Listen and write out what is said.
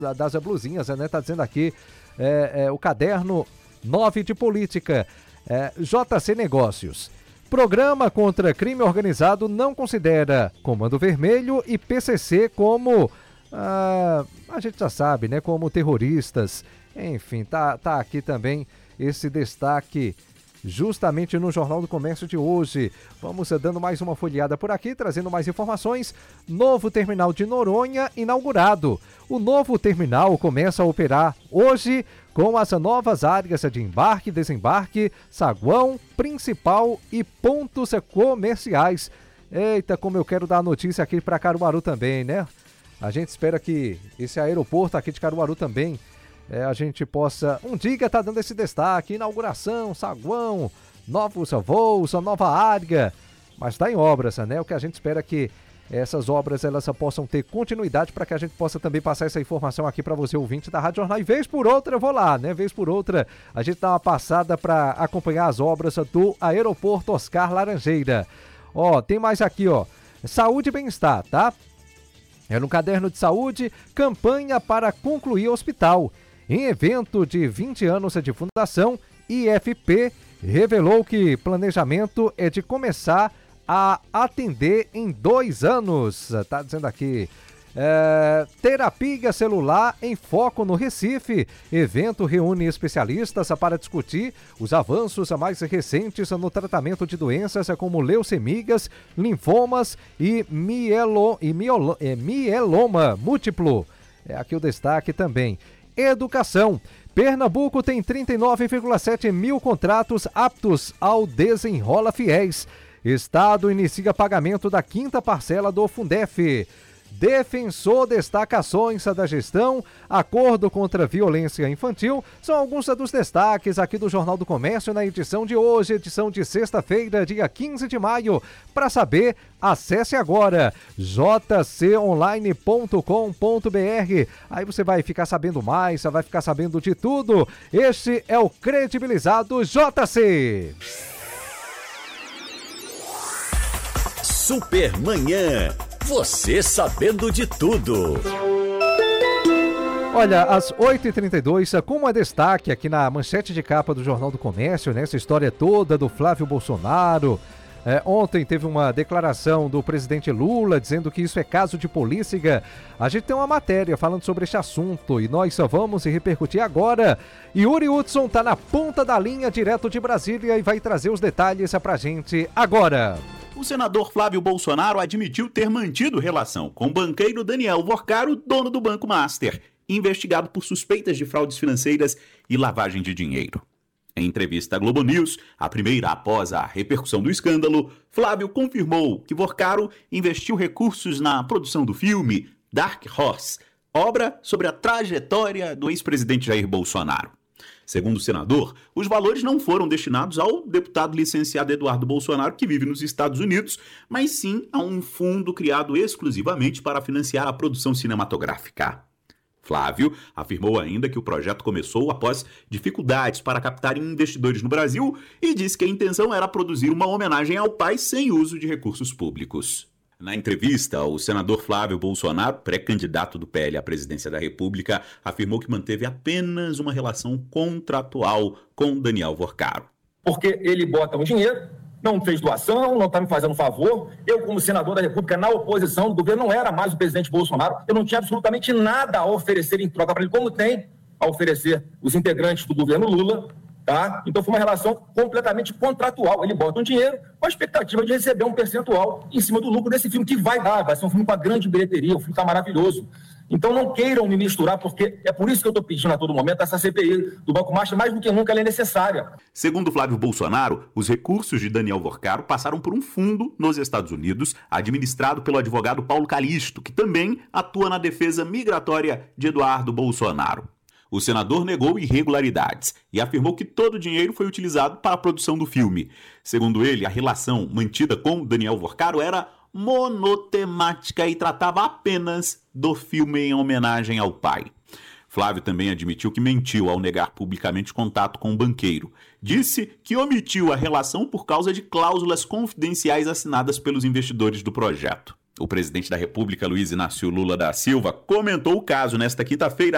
das blusinhas, né? Tá dizendo aqui o caderno 9 de política. JC Negócios. Programa contra crime organizado não considera Comando Vermelho e PCC como, a gente já sabe, né, como terroristas. Enfim, tá aqui também esse destaque justamente no Jornal do Comércio de hoje. Vamos dando mais uma folheada por aqui, trazendo mais informações. Novo terminal de Noronha inaugurado. O novo terminal começa a operar hoje com as novas áreas de embarque, desembarque, saguão, principal e pontos comerciais. Eita, como eu quero dar a notícia aqui para Caruaru também, né? A gente espera que esse aeroporto aqui de Caruaru também, a gente possa um dia estar dando esse destaque, inauguração, saguão, novos voos, nova área, mas está em obras, né? O que a gente espera é que essas obras elas possam ter continuidade para que a gente possa também passar essa informação aqui para você, ouvinte da Rádio Jornal. E vez por outra eu vou lá, né? Vez por outra a gente dá uma passada para acompanhar as obras do Aeroporto Oscar Laranjeira. Tem mais aqui, Saúde e Bem-Estar, tá? No caderno de saúde, campanha para concluir hospital. Em evento de 20 anos de fundação, IFP revelou que planejamento é de começar a atender em 2 anos. Tá dizendo aqui. Terapia celular em foco no Recife. Evento reúne especialistas para discutir os avanços mais recentes no tratamento de doenças como leucemias, linfomas e mieloma múltiplo. Aqui o destaque também. Educação. Pernambuco tem 39,7 mil contratos aptos ao Desenrola Fiéis. Estado inicia pagamento da 5ª parcela do Fundef. Defensor destaca ações da gestão, acordo contra a violência infantil. São alguns dos destaques aqui do Jornal do Comércio na edição de hoje, edição de sexta-feira, dia 15 de maio. Para saber, acesse agora jconline.com.br. Aí você vai ficar sabendo mais, vai ficar sabendo de tudo. Este é o Credibilizado JC. Supermanhã, você sabendo de tudo. Olha, às 8h32, como é destaque aqui na manchete de capa do Jornal do Comércio, né? Essa história toda do Flávio Bolsonaro. Ontem teve uma declaração do presidente Lula dizendo que isso é caso de polícia. A gente tem uma matéria falando sobre este assunto e nós só vamos repercutir agora. Yuri Hudson tá na ponta da linha, direto de Brasília, e vai trazer os detalhes pra gente agora. O senador Flávio Bolsonaro admitiu ter mantido relação com o banqueiro Daniel Worcaro, dono do Banco Master, investigado por suspeitas de fraudes financeiras e lavagem de dinheiro. Em entrevista à Globo News, a primeira após a repercussão do escândalo, Flávio confirmou que Worcaro investiu recursos na produção do filme Dark Horse, obra sobre a trajetória do ex-presidente Jair Bolsonaro. Segundo o senador, os valores não foram destinados ao deputado licenciado Eduardo Bolsonaro, que vive nos Estados Unidos, mas sim a um fundo criado exclusivamente para financiar a produção cinematográfica. Flávio afirmou ainda que o projeto começou após dificuldades para captar investidores no Brasil e disse que a intenção era produzir uma homenagem ao pai sem uso de recursos públicos. Na entrevista, o senador Flávio Bolsonaro, pré-candidato do PL à presidência da República, afirmou que manteve apenas uma relação contratual com Daniel Worcaro. Porque ele bota o dinheiro, não fez doação, não está me fazendo favor. Eu, como senador da República, na oposição do governo, não era mais o presidente Bolsonaro. Eu não tinha absolutamente nada a oferecer em troca para ele, como tem a oferecer os integrantes do governo Lula. Tá? Então foi uma relação completamente contratual. Ele bota um dinheiro com a expectativa de receber um percentual em cima do lucro desse filme, que vai ser um filme com uma grande bilheteria, um filme está maravilhoso. Então não queiram me misturar, porque é por isso que eu estou pedindo a todo momento essa CPI do Banco Master, mais do que nunca ela é necessária. Segundo Flávio Bolsonaro, os recursos de Daniel Worcaro passaram por um fundo nos Estados Unidos, administrado pelo advogado Paulo Calixto, que também atua na defesa migratória de Eduardo Bolsonaro. O senador negou irregularidades e afirmou que todo o dinheiro foi utilizado para a produção do filme. Segundo ele, a relação mantida com Daniel Worcaro era monotemática e tratava apenas do filme em homenagem ao pai. Flávio também admitiu que mentiu ao negar publicamente contato com o banqueiro. Disse que omitiu a relação por causa de cláusulas confidenciais assinadas pelos investidores do projeto. O presidente da República, Luiz Inácio Lula da Silva, comentou o caso nesta quinta-feira